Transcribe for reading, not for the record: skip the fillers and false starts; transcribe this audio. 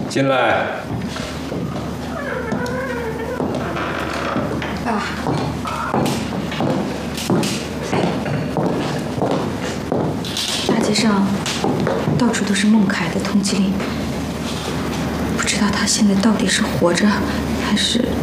进来。 爸，大街上到处都是孟凯的通缉令，不知道他现在到底是活着还是……